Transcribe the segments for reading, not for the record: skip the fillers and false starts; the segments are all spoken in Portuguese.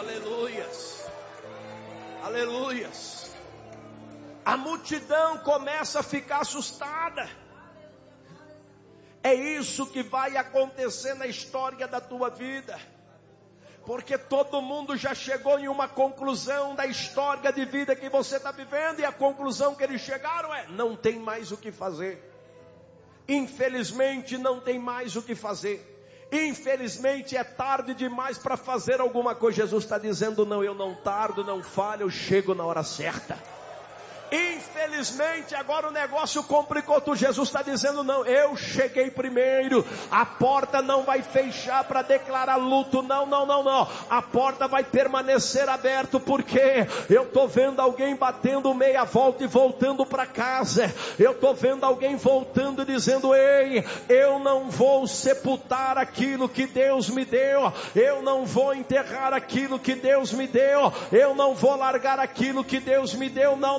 Aleluias. Aleluias. A multidão começa a ficar assustada. É isso que vai acontecer na história da tua vida. Porque todo mundo já chegou em uma conclusão da história de vida que você está vivendo. E a conclusão que eles chegaram é: não tem mais o que fazer. Infelizmente não tem mais o que fazer. Infelizmente é tarde demais para fazer alguma coisa. Jesus está dizendo: não, eu não tardo, não falho, eu chego na hora certa. Infelizmente agora o negócio complicou. Jesus está dizendo: não, eu cheguei primeiro. A porta não vai fechar para declarar luto. Não. A porta vai permanecer aberta, porque eu estou vendo alguém batendo meia volta e voltando para casa. Eu estou vendo alguém voltando e dizendo: ei, eu não vou sepultar aquilo que Deus me deu. Eu não vou enterrar aquilo que Deus me deu. Eu não vou largar aquilo que Deus me deu. Não.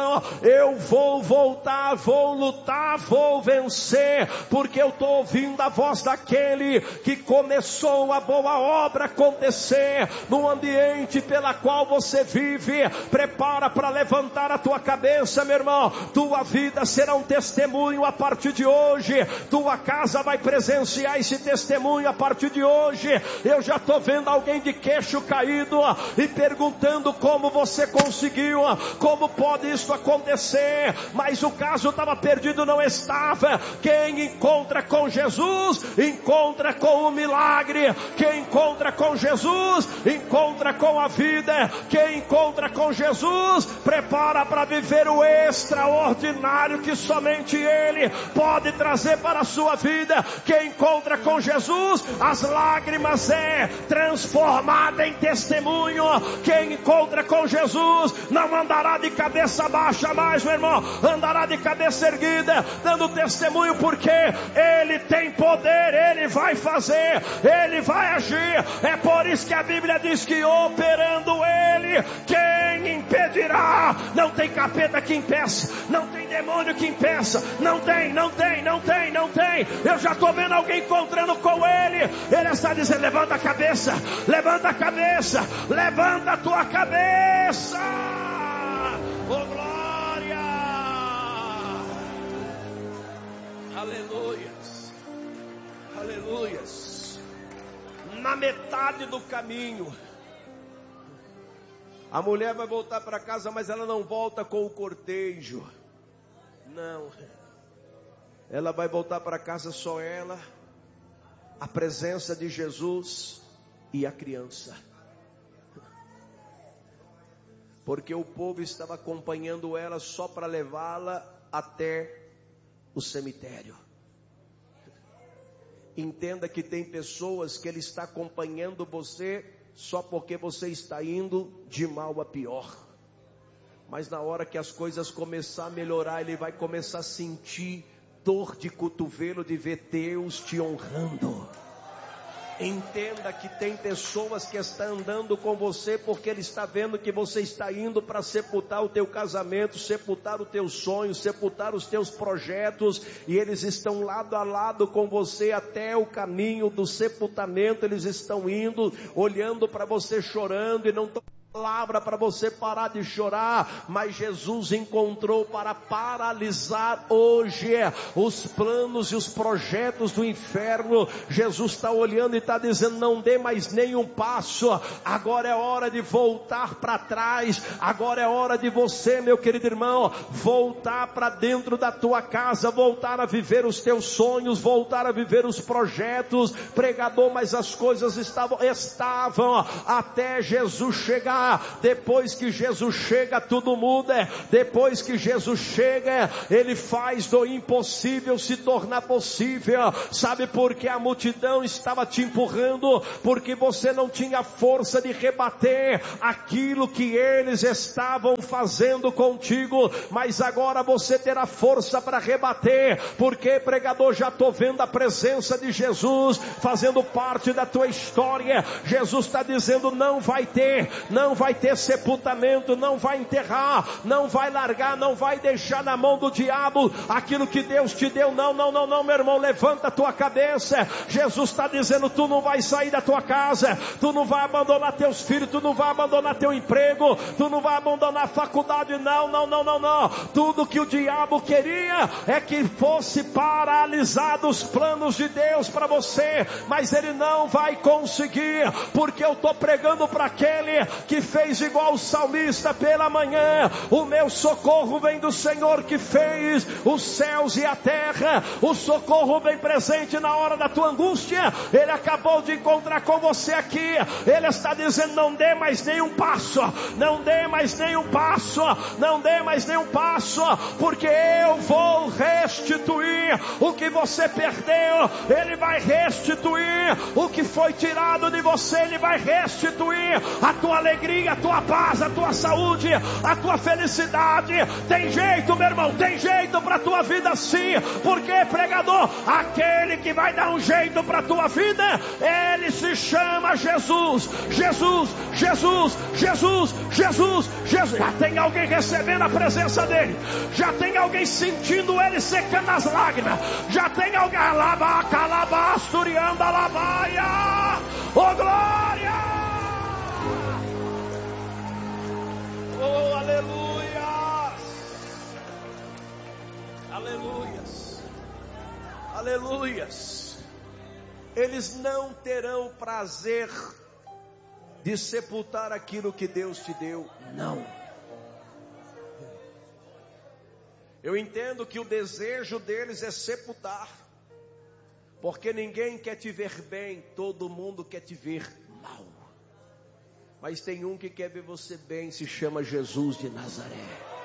Eu vou voltar, vou lutar, vou vencer, porque eu estou ouvindo a voz daquele que começou a boa obra acontecer no ambiente pela qual você vive. Prepara para levantar a tua cabeça, meu irmão. Tua vida será um testemunho a partir de hoje. Tua casa vai presenciar esse testemunho a partir de hoje. Eu já estou vendo alguém de queixo caído e perguntando como você conseguiu, como pode isso acontecer. Mas o caso estava perdido, não estava. Quem encontra com Jesus encontra com o milagre. Quem encontra com Jesus encontra com a vida. Quem encontra com Jesus prepara para viver o extraordinário que somente Ele pode trazer para a sua vida. Quem encontra com Jesus, as lágrimas é transformada em testemunho. Quem encontra com Jesus não andará de cabeça baixa mais, meu irmão, andará de cabeça erguida, dando testemunho, porque Ele tem poder, Ele vai fazer, Ele vai agir. É por isso que a Bíblia diz que operando Ele, quem impedirá? Não tem capeta que impeça, não tem demônio que impeça, não tem. Eu já estou vendo alguém encontrando com Ele. Ele está dizendo: levanta a cabeça, levanta a cabeça, levanta a tua cabeça. Oh, glória! Aleluias! Aleluias! Na metade do caminho, a mulher vai voltar para casa, mas ela não volta com o cortejo. Não. Ela vai voltar para casa só ela, a presença de Jesus e a criança. Porque o povo estava acompanhando ela só para levá-la até o cemitério. Entenda que tem pessoas que Ele está acompanhando você só porque você está indo de mal a pior. Mas na hora que as coisas começar a melhorar, Ele vai começar a sentir dor de cotovelo de ver Deus te honrando. Entenda que tem pessoas que estão andando com você porque Ele está vendo que você está indo para sepultar o teu casamento, sepultar o teu sonho, sepultar os teus projetos, e eles estão lado a lado com você até o caminho do sepultamento. Eles estão indo, olhando para você chorando, e não estão palavra para você parar de chorar, mas Jesus encontrou para paralisar hoje os planos e os projetos do inferno. Jesus está olhando e está dizendo: não dê mais nenhum passo, agora é hora de voltar para trás, agora é hora de você, meu querido irmão, voltar para dentro da tua casa, voltar a viver os teus sonhos, voltar a viver os projetos. Pregador, mas as coisas estavam até Jesus chegar. Depois que Jesus chega, tudo muda. Depois que Jesus chega, Ele faz do impossível se tornar possível. Sabe por que a multidão estava te empurrando? Porque você não tinha força de rebater aquilo que eles estavam fazendo contigo, mas agora você terá força para rebater. Porque, pregador, já estou vendo a presença de Jesus fazendo parte da tua história. Jesus está dizendo: não vai ter não vai ter sepultamento, não vai enterrar, não vai largar, não vai deixar na mão do diabo aquilo que Deus te deu. Não, não, não, não, meu irmão, levanta a tua cabeça. Jesus está dizendo, tu não vai sair da tua casa, tu não vai abandonar teus filhos, tu não vai abandonar teu emprego, tu não vai abandonar a faculdade. Não, não, não, não, não. Tudo que o diabo queria é que fosse paralisado os planos de Deus para você, mas ele não vai conseguir, porque eu estou pregando para aquele que fez igual o salmista pela manhã: o meu socorro vem do Senhor que fez os céus e a terra. O socorro vem presente na hora da tua angústia. Ele acabou de encontrar com você aqui. Ele está dizendo, não dê mais nenhum passo, não dê mais nenhum passo, não dê mais nenhum passo, porque eu vou restituir o que você perdeu. Ele vai restituir o que foi tirado de você. Ele vai restituir a tua alegria, a tua paz, a tua saúde, a tua felicidade. Tem jeito, meu irmão, tem jeito para a tua vida sim. Porque, pregador, aquele que vai dar um jeito para a tua vida, ele se chama Jesus. Jesus, Jesus, Jesus, Jesus, Jesus. Já tem alguém recebendo a presença dele, já tem alguém sentindo ele secando as lágrimas, já tem alguém alaba, calaba, asturianda, alabaia. Oh glória! Oh aleluia! Aleluias! Aleluias! Eles não terão prazer de sepultar aquilo que Deus te deu, não. Eu entendo que o desejo deles é sepultar, porque ninguém quer te ver bem, todo mundo quer te ver mal. Mas tem um que quer ver você bem, se chama Jesus de Nazaré.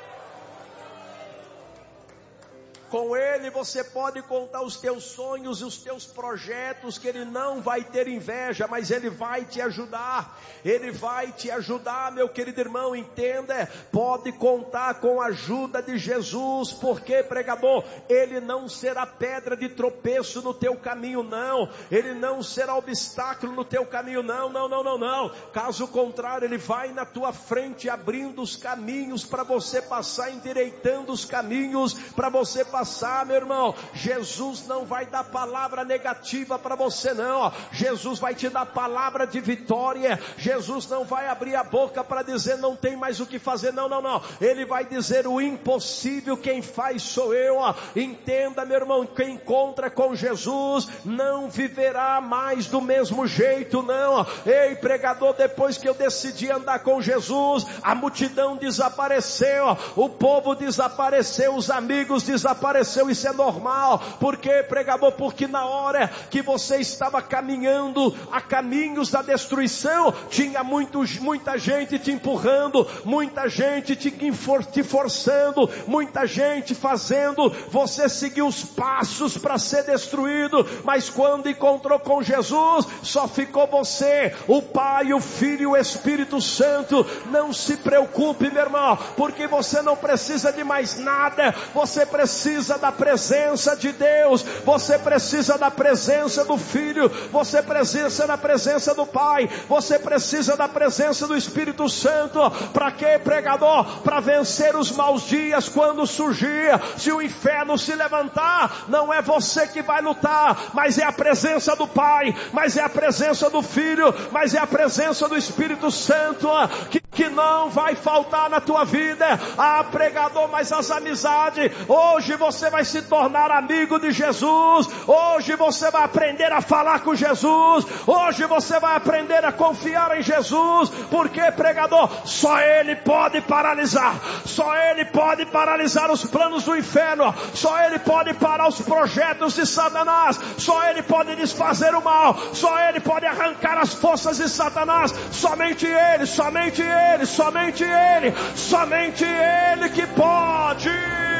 Com ele você pode contar os teus sonhos e os teus projetos, que ele não vai ter inveja, mas ele vai te ajudar. Ele vai te ajudar, meu querido irmão, entenda. Pode contar com a ajuda de Jesus, porque, pregador, ele não será pedra de tropeço no teu caminho, não. Ele não será obstáculo no teu caminho, não, não, não, não, não. Caso contrário, ele vai na tua frente, abrindo os caminhos para você passar, endireitando os caminhos para você passar, meu irmão. Jesus não vai dar palavra negativa para você, não. Jesus vai te dar palavra de vitória. Jesus não vai abrir a boca para dizer não tem mais o que fazer, não, não, não. Ele vai dizer o impossível, quem faz sou eu. Entenda, meu irmão, quem encontra com Jesus não viverá mais do mesmo jeito, não. Ei, pregador, depois que eu decidi andar com Jesus, a multidão desapareceu, o povo desapareceu, os amigos desapareceu. Isso é normal. Por quê, pregador? Porque na hora que você estava caminhando a caminhos da destruição, tinha muita gente te empurrando, muita gente te forçando, muita gente fazendo você seguir os passos para ser destruído. Mas quando encontrou com Jesus, só ficou você, o Pai, o Filho e o Espírito Santo. Não se preocupe, meu irmão, porque você não precisa de mais nada. Você precisa da presença de Deus, você precisa da presença do Filho, você precisa da presença do Pai, você precisa da presença do Espírito Santo. Para quê, pregador? Para vencer os maus dias quando surgir. Se o inferno se levantar, não é você que vai lutar, mas é a presença do Pai, mas é a presença do Filho, mas é a presença do Espírito Santo que não vai faltar na tua vida. Pregador, mas as amizades, hoje você vai se tornar amigo de Jesus, hoje você vai aprender a falar com Jesus, hoje você vai aprender a confiar em Jesus. Porque, pregador, só Ele pode paralisar, só Ele pode paralisar os planos do inferno, só Ele pode parar os projetos de Satanás, só Ele pode desfazer o mal, só Ele pode arrancar as forças de Satanás. Somente Ele, somente Ele, somente Ele, somente Ele que pode.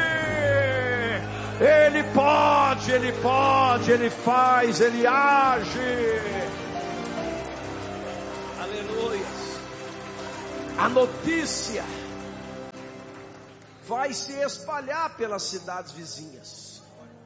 Ele pode, Ele pode, Ele faz, Ele age. Aleluia. A notícia vai se espalhar pelas cidades vizinhas.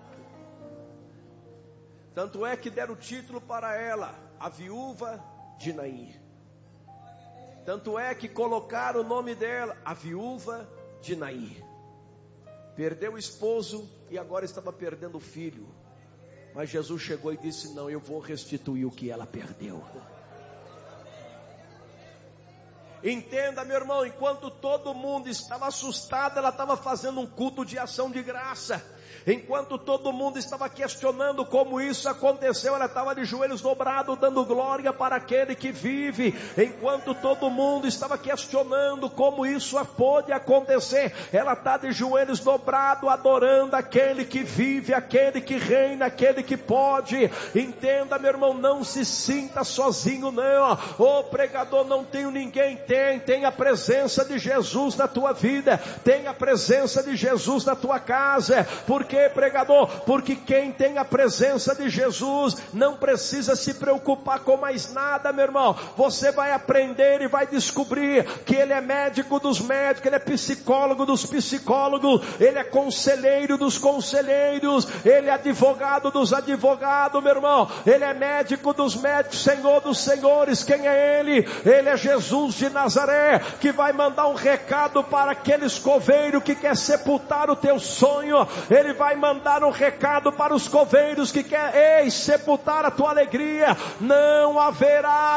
Tanto é que deram o título para ela, a viúva de Naim. Tanto é que colocaram o nome dela, a viúva de Naim. Perdeu o esposo e agora estava perdendo o filho. Mas Jesus chegou e disse: não, eu vou restituir o que ela perdeu. Entenda, meu irmão, enquanto todo mundo estava assustado, ela estava fazendo um culto de ação de graça. Enquanto todo mundo estava questionando como isso aconteceu, ela estava de joelhos dobrados, dando glória para aquele que vive. Enquanto todo mundo estava questionando como isso pôde acontecer, ela está de joelhos dobrados, adorando aquele que vive, aquele que reina, aquele que pode. Entenda, meu irmão, não se sinta sozinho, não. Ô pregador, não tenho ninguém. Tem a presença de Jesus na tua vida, tem a presença de Jesus na tua casa. Por quê, pregador? Porque quem tem a presença de Jesus não precisa se preocupar com mais nada, meu irmão. Você vai aprender e vai descobrir que Ele é médico dos médicos, Ele é psicólogo dos psicólogos, Ele é conselheiro dos conselheiros, Ele é advogado dos advogados, meu irmão. Ele é médico dos médicos, Senhor dos senhores. Quem é Ele? Ele é Jesus de Nazaré, que vai mandar um recado para aquele escoveiro que quer sepultar o teu sonho. Ele vai mandar um recado para os coveiros que quer sepultar a tua alegria. Não haverá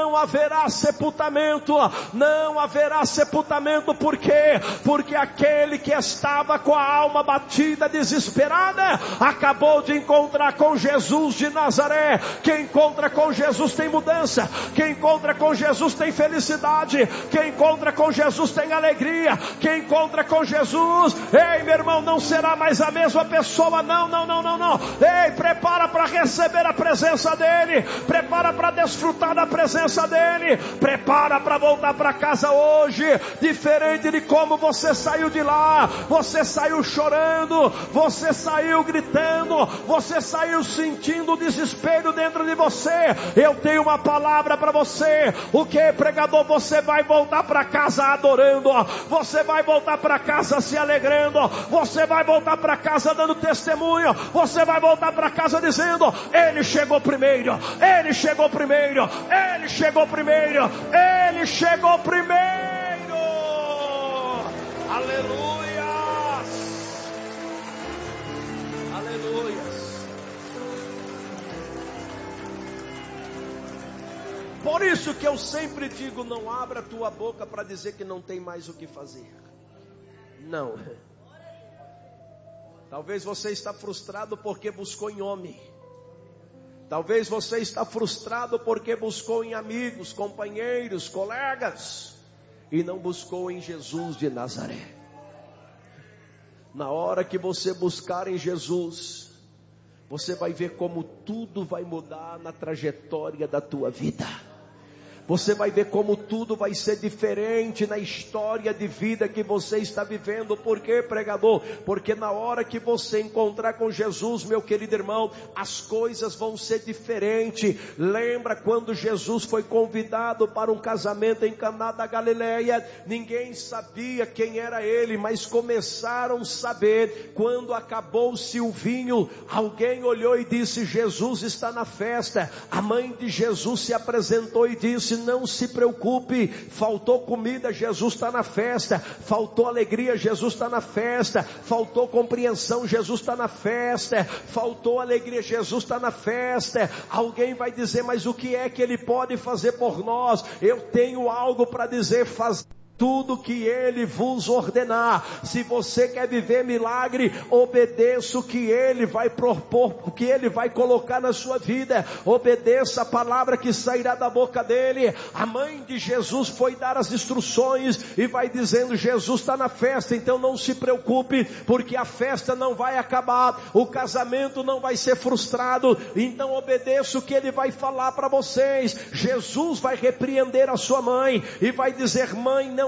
sepultamento. Não haverá sepultamento. Por quê? Porque aquele que estava com a alma batida, desesperada, acabou de encontrar com Jesus de Nazaré. Quem encontra com Jesus tem mudança. Quem encontra com Jesus tem felicidade. Quem encontra com Jesus tem alegria. Quem encontra com Jesus, ei, meu irmão, não será mais a mesma pessoa. Não. Ei, prepara para receber a presença dele. Prepara para desfrutar da presença dele. Prepara para voltar para casa hoje, diferente de como você saiu de lá. Você saiu chorando, você saiu gritando, você saiu sentindo o desespero dentro de você. Eu tenho uma palavra para você. O que, pregador? Você vai voltar para casa adorando, você vai voltar para casa se alegrando, você vai voltar para casa dando testemunho, você vai voltar para casa dizendo: Ele chegou primeiro, Ele chegou primeiro, Ele chegou primeiro, Ele chegou primeiro. Aleluia, aleluia. Por isso que eu sempre digo: não abra a tua boca para dizer que não tem mais o que fazer. Não. Talvez você está frustrado porque buscou em homem. Talvez você está frustrado porque buscou em amigos, companheiros, colegas, e não buscou em Jesus de Nazaré. Na hora que você buscar em Jesus, você vai ver como tudo vai mudar na trajetória da tua vida. Você vai ver como tudo vai ser diferente na história de vida que você está vivendo. Por quê, pregador? Porque na hora que você encontrar com Jesus, meu querido irmão, as coisas vão ser diferentes. Lembra quando Jesus foi convidado para um casamento em Caná da Galileia? Ninguém sabia quem era ele, mas começaram a saber. Quando acabou-se o vinho, alguém olhou e disse: Jesus está na festa. A mãe de Jesus se apresentou e disse: não se preocupe, faltou comida, Jesus está na festa. Faltou alegria, Jesus está na festa. Faltou compreensão, Jesus está na festa. Faltou alegria, Jesus está na festa. Alguém vai dizer: mas o que é que Ele pode fazer por nós? Eu tenho algo para dizer: faz tudo que Ele vos ordenar. Se você quer viver milagre, obedeça o que Ele vai propor, o que Ele vai colocar na sua vida. Obedeça a palavra que sairá da boca dele. A mãe de Jesus foi dar as instruções e vai dizendo: Jesus está na festa, então não se preocupe, porque a festa não vai acabar, o casamento não vai ser frustrado. Então obedeça o que Ele vai falar para vocês. Jesus vai repreender a sua mãe e vai dizer: mãe, não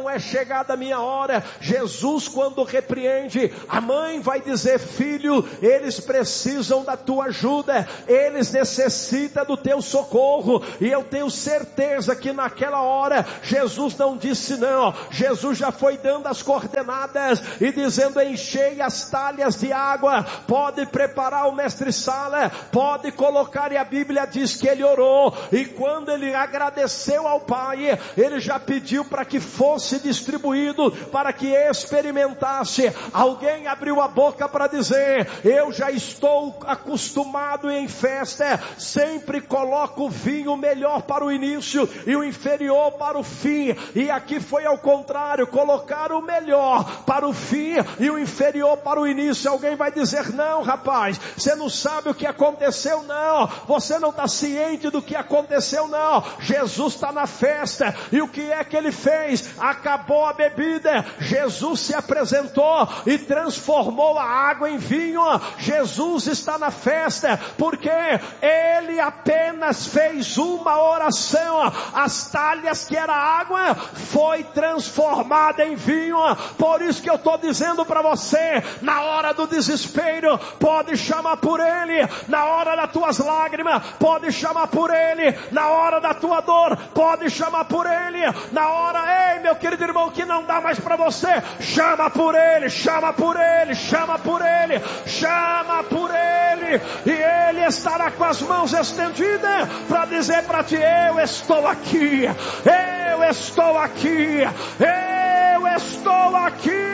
não é chegada a minha hora. Jesus, quando repreende, a mãe vai dizer: filho, eles precisam da tua ajuda, eles necessitam do teu socorro. E eu tenho certeza que naquela hora, Jesus não disse não. Jesus já foi dando as coordenadas e dizendo: enchei as talhas de água, pode preparar o mestre-sala, pode colocar. E a Bíblia diz que ele orou, e quando ele agradeceu ao Pai, ele já pediu para que fosse distribuído, para que experimentasse. Alguém abriu a boca para dizer: eu já estou acostumado em festa, sempre coloco o vinho melhor para o início e o inferior para o fim, e aqui foi ao contrário, colocar o melhor para o fim e o inferior para o início. Alguém vai dizer: não, rapaz, você não sabe o que aconteceu, não, você não está ciente do que aconteceu, não. Jesus está na festa, e o que é que ele fez? Acabou a bebida, Jesus se apresentou e transformou a água em vinho. Jesus está na festa, porque ele apenas fez uma oração, as talhas que era água, foi transformada em vinho. Por isso que eu estou dizendo para você, na hora do desespero, pode chamar por ele, na hora das tuas lágrimas, pode chamar por ele, na hora da tua dor, pode chamar por ele, na hora, ei meu querido irmão, que não dá mais para você, chama por ele, chama por ele, chama por ele, chama por ele, e ele estará com as mãos estendidas para dizer para ti: eu estou aqui, eu estou aqui, eu estou aqui.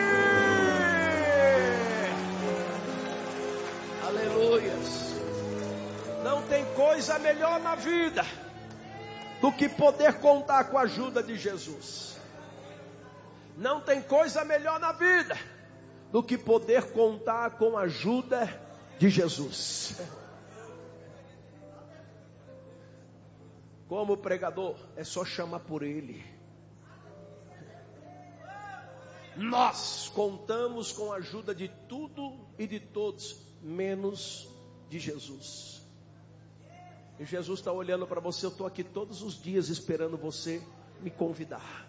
Aleluias. Não tem coisa melhor na vida do que poder contar com a ajuda de Jesus. Não tem coisa melhor na vida do que poder contar com a ajuda de Jesus. Como pregador, é só chamar por ele. Nós contamos com a ajuda de tudo e de todos, menos de Jesus. E Jesus está olhando para você. Eu estou aqui todos os dias esperando você me convidar.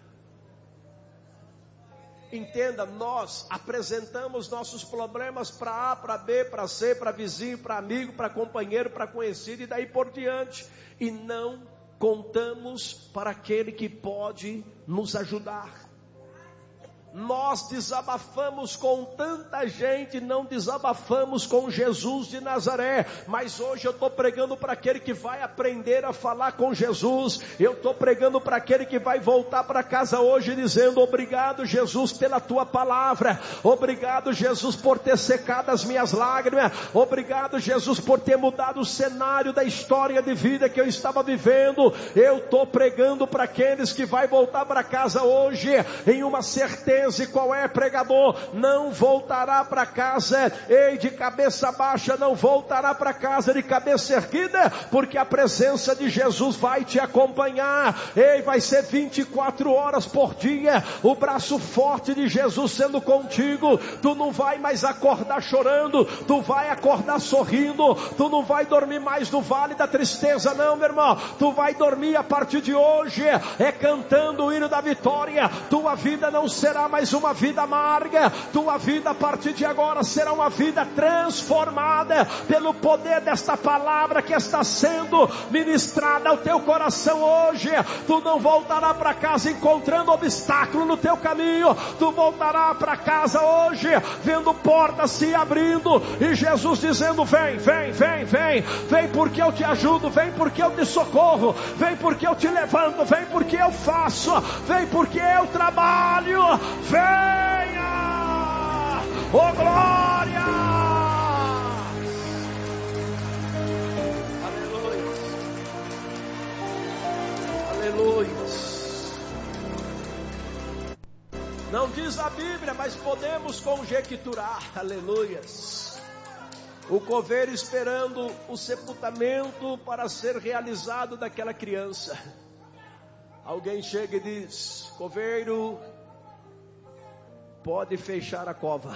Entenda, nós apresentamos nossos problemas para A, para B, para C, para vizinho, para amigo, para companheiro, para conhecido e daí por diante. E não contamos para aquele que pode nos ajudar. Nós desabafamos com tanta gente, não desabafamos com Jesus de Nazaré. Mas hoje eu estou pregando para aquele que vai aprender a falar com Jesus. Eu estou pregando para aquele que vai voltar para casa hoje dizendo: obrigado, Jesus, pela tua palavra. Obrigado, Jesus, por ter secado as minhas lágrimas. Obrigado, Jesus, por ter mudado o cenário da história de vida que eu estava vivendo. Eu estou pregando para aqueles que vai voltar para casa hoje em uma certeza. E qual é, pregador? Não voltará para casa, ei, de cabeça baixa, não voltará para casa de cabeça erguida, porque a presença de Jesus vai te acompanhar, ei, vai ser 24 horas por dia, o braço forte de Jesus sendo contigo. Tu não vai mais acordar chorando, tu vai acordar sorrindo, tu não vai dormir mais no vale da tristeza, não, meu irmão, tu vai dormir a partir de hoje, cantando o hino da vitória. Tua vida não será mais uma vida amarga, tua vida a partir de agora será uma vida transformada pelo poder desta palavra que está sendo ministrada ao teu coração hoje. Tu não voltará para casa encontrando obstáculo no teu caminho, tu voltará para casa hoje vendo portas se abrindo e Jesus dizendo: vem, vem, vem, vem, vem porque eu te ajudo, vem porque eu te socorro, vem porque eu te levanto, vem porque eu faço, vem porque eu trabalho. Venha, oh glória, aleluia, aleluia. Não diz a Bíblia, mas podemos conjecturar, aleluias. O coveiro esperando o sepultamento para ser realizado daquela criança. Alguém chega e diz: coveiro, pode fechar a cova.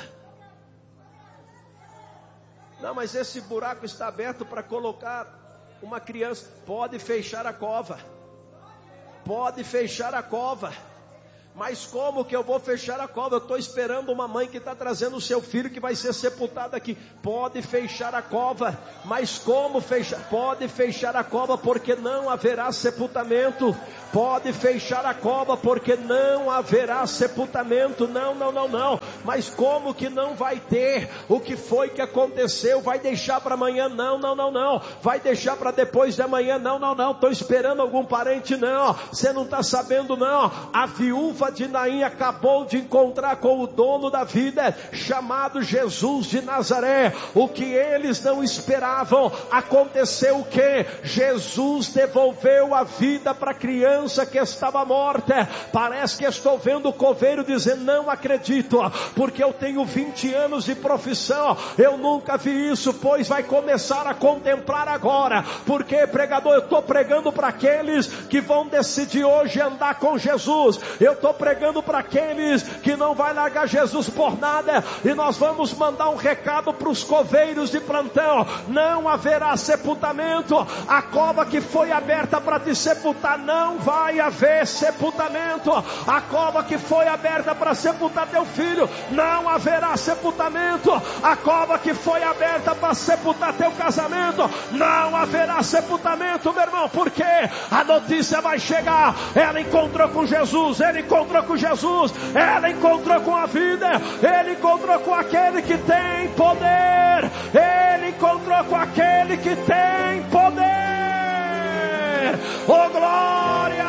Não, mas esse buraco está aberto para colocar uma criança. Pode fechar a cova. Pode fechar a cova. Mas como que eu vou fechar a cova? Eu estou esperando uma mãe que está trazendo o seu filho que vai ser sepultado aqui. Pode fechar a cova, mas como fechar? Pode fechar a cova porque não haverá sepultamento. Pode fechar a cova porque não haverá sepultamento. Não. Mas como que não vai ter? O que foi que aconteceu? Vai deixar para amanhã? Não. Vai deixar para depois de amanhã? Não. Estou esperando algum parente? Não. Você não está sabendo não. A viúva de Naim acabou de encontrar com o dono da vida, chamado Jesus de Nazaré. O que eles não esperavam, aconteceu o que? Jesus devolveu a vida para a criança que estava morta. Parece que estou vendo o coveiro dizendo, não acredito, porque eu tenho 20 anos de profissão, eu nunca vi isso, pois vai começar a contemplar agora. Porque, pregador, eu estou pregando para aqueles que vão decidir hoje andar com Jesus. Eu estou pregando para aqueles que não vai largar Jesus por nada. E nós vamos mandar um recado para os coveiros de plantão: não haverá sepultamento. A cova que foi aberta para te sepultar, não vai haver sepultamento. A cova que foi aberta para sepultar teu filho, não haverá sepultamento. A cova que foi aberta para sepultar teu casamento, não haverá sepultamento, meu irmão. Porque a notícia vai chegar. Ela encontrou com Jesus, ele encontrou com Jesus, ela encontrou com a vida, ele encontrou com aquele que tem poder, ele encontrou com aquele que tem poder. Oh, glória!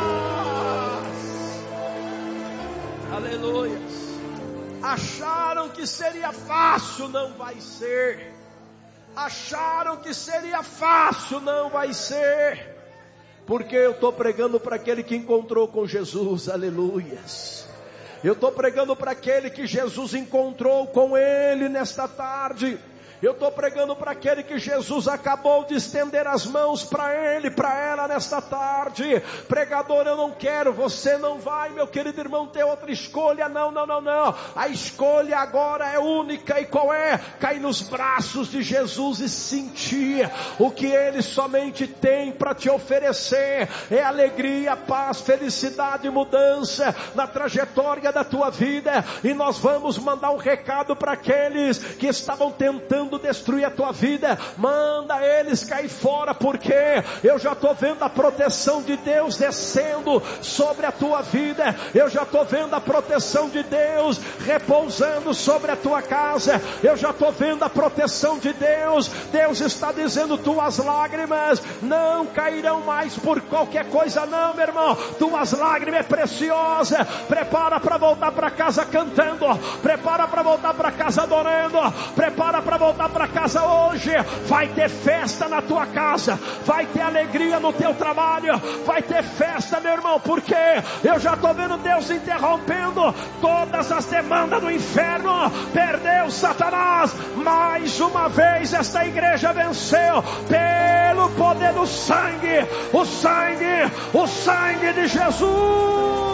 Aleluia! Acharam que seria fácil, não vai ser. Acharam que seria fácil, não vai ser. Porque eu estou pregando para aquele que encontrou com Jesus, aleluias. Eu estou pregando para aquele que Jesus encontrou com ele nesta tarde. Eu estou pregando para aquele que Jesus acabou de estender as mãos para ele, para ela nesta tarde. Pregador, eu não quero, você não vai, meu querido irmão, ter outra escolha. Não. A escolha agora é única. E qual é? Cair nos braços de Jesus e sentir o que ele somente tem para te oferecer. É alegria, paz, felicidade e mudança na trajetória da tua vida. E nós vamos mandar um recado para aqueles que estavam tentando destruir a tua vida. Manda eles cair fora, porque eu já estou vendo a proteção de Deus descendo sobre a tua vida. Eu já estou vendo a proteção de Deus repousando sobre a tua casa. Eu já estou vendo a proteção de Deus. Deus está dizendo, tuas lágrimas não cairão mais por qualquer coisa não, meu irmão. Tuas lágrimas é preciosa. Prepara para voltar para casa cantando, prepara para voltar para casa adorando, prepara para voltar para casa hoje. Vai ter festa na tua casa, vai ter alegria no teu trabalho, vai ter festa, meu irmão, porque eu já estou vendo Deus interrompendo todas as demandas do inferno. Perdeu Satanás, mais uma vez esta igreja venceu pelo poder do sangue, o sangue de Jesus.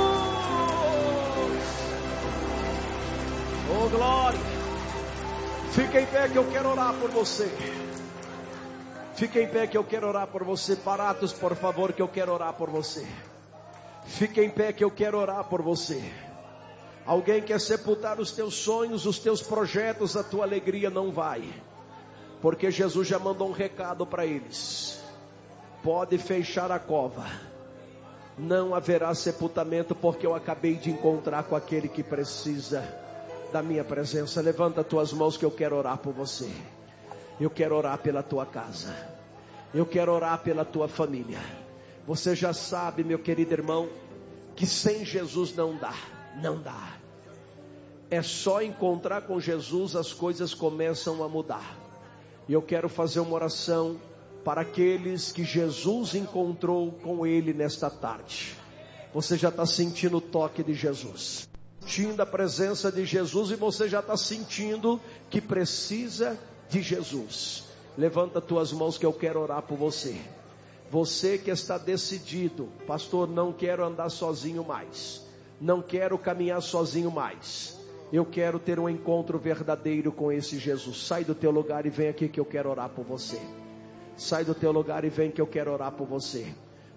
Oh, glória! Fica em pé que eu quero orar por você. Fica em pé que eu quero orar por você. Parados, por favor, que eu quero orar por você. Fica em pé que eu quero orar por você. Alguém quer sepultar os teus sonhos, os teus projetos, a tua alegria não vai. Porque Jesus já mandou um recado para eles. Pode fechar a cova. Não haverá sepultamento, porque eu acabei de encontrar com aquele que precisa da minha presença. Levanta tuas mãos que eu quero orar por você. Eu quero orar pela tua casa. Eu quero orar pela tua família. Você já sabe, meu querido irmão, que sem Jesus não dá. É só encontrar com Jesus, as coisas começam a mudar. E eu quero fazer uma oração para aqueles que Jesus encontrou com ele nesta tarde. Você já está sentindo o toque de Jesus, sentindo a presença de Jesus, e você já está sentindo que precisa de Jesus. Levanta tuas mãos que eu quero orar por você. Você que está decidido, pastor, não quero andar sozinho mais, não quero caminhar sozinho mais, eu quero ter um encontro verdadeiro com esse Jesus. Sai do teu lugar e vem aqui que eu quero orar por você. Sai do teu lugar e vem que eu quero orar por você.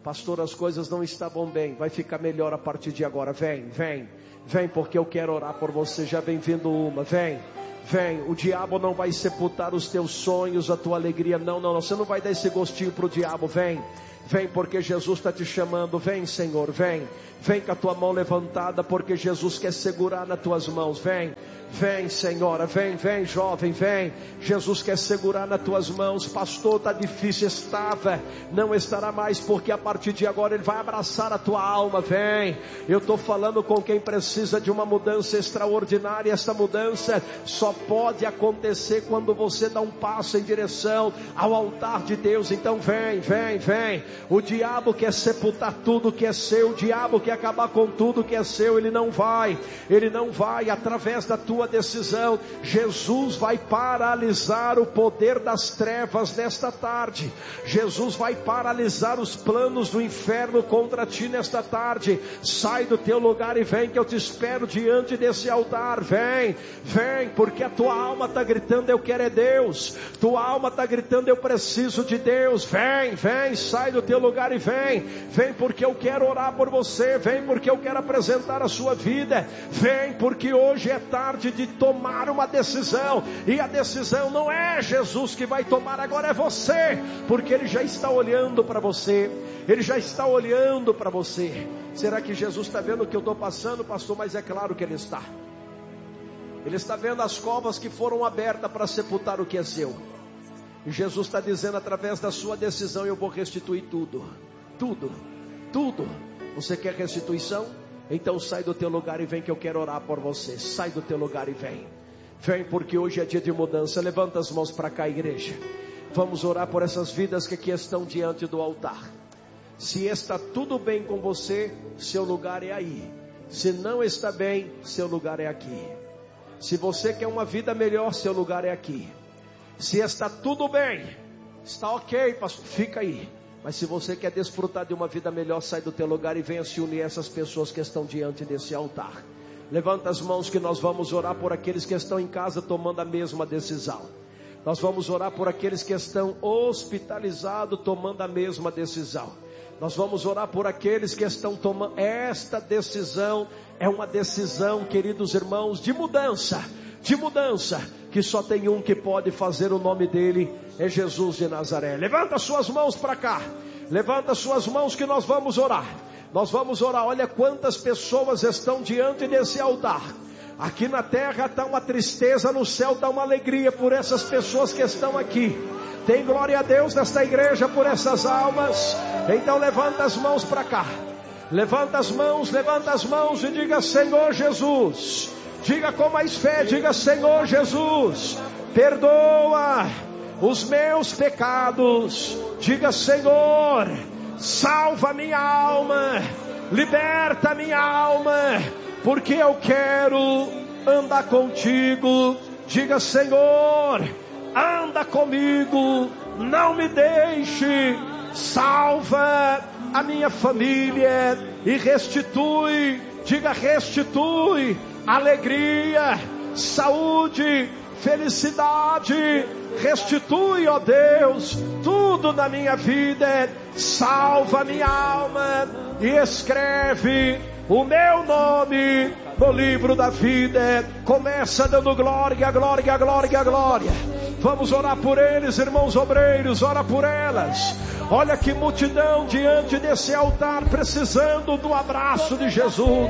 Pastor, as coisas não estavam bem, vai ficar melhor a partir de agora. Vem, porque eu quero orar por você. Já vem vindo uma, vem. O diabo não vai sepultar os teus sonhos, a tua alegria. Não, você não vai dar esse gostinho para o diabo. Vem porque Jesus está te chamando. Vem, Senhor, vem com a tua mão levantada, porque Jesus quer segurar nas tuas mãos. Vem, Senhora, vem, jovem, vem. Jesus quer segurar nas tuas mãos. Pastor, está difícil, estava, não estará mais, porque a partir de agora Ele vai abraçar a tua alma. Vem, eu estou falando com quem precisa de uma mudança extraordinária. Essa mudança só pode acontecer quando você dá um passo em direção ao altar de Deus. Então vem. O diabo quer sepultar tudo que é seu, o diabo quer acabar com tudo que é seu. Ele não vai, através da tua decisão. Jesus vai paralisar o poder das trevas nesta tarde. Jesus vai paralisar os planos do inferno contra ti nesta tarde. Sai do teu lugar e vem, que eu te espero diante desse altar. Vem, porque a tua alma está gritando, eu quero é Deus. Tua alma está gritando, eu preciso de Deus. Vem, sai do teu lugar e vem porque eu quero orar por você. Vem porque eu quero apresentar a sua vida. Vem porque hoje é tarde de tomar uma decisão, e a decisão não é Jesus que vai tomar, agora é você, porque Ele já está olhando para você. Será que Jesus está vendo o que eu estou passando, pastor? Mas é claro que Ele está. Ele está vendo as covas que foram abertas para sepultar o que é seu. E Jesus está dizendo, através da sua decisão, eu vou restituir tudo. Você quer restituição? Então sai do teu lugar e vem, que eu quero orar por você. Sai do teu lugar e vem porque hoje é dia de mudança. Levanta as mãos para cá, igreja. Vamos orar por essas vidas que aqui estão diante do altar. Se está tudo bem com você, seu lugar é aí. Se não está bem, seu lugar é aqui. Se você quer uma vida melhor, seu lugar é aqui. Se está tudo bem, está ok, pastor, fica aí. Mas se você quer desfrutar de uma vida melhor, sai do teu lugar e venha se unir a essas pessoas que estão diante desse altar. Levanta as mãos, que nós vamos orar por aqueles que estão em casa tomando a mesma decisão. Nós vamos orar por aqueles que estão hospitalizados tomando a mesma decisão. Nós vamos orar por aqueles que estão tomando. Esta decisão é uma decisão, queridos irmãos, de mudança, que só tem um que pode fazer. O nome dele é Jesus de Nazaré. Levanta suas mãos para cá. Levanta suas mãos que nós vamos orar. Olha quantas pessoas estão diante desse altar. Aqui na terra está uma tristeza, no céu está uma alegria por essas pessoas que estão aqui. Tem glória a Deus nesta igreja por essas almas. Então levanta as mãos para cá. Levanta as mãos e diga: Senhor Jesus. Diga com mais fé, diga: Senhor Jesus, perdoa os meus pecados. Diga: Senhor, salva minha alma, liberta minha alma, porque eu quero andar contigo. Diga: Senhor, anda comigo, não me deixe, salva a minha família e restitui. Diga: restitui alegria, saúde, felicidade. Restitui, ó Deus, tudo na minha vida. Salva minha alma e escreve o meu nome no livro da vida. Começa dando glória. Vamos orar por eles, irmãos obreiros, ora por elas. Olha que multidão diante desse altar, precisando do abraço de Jesus.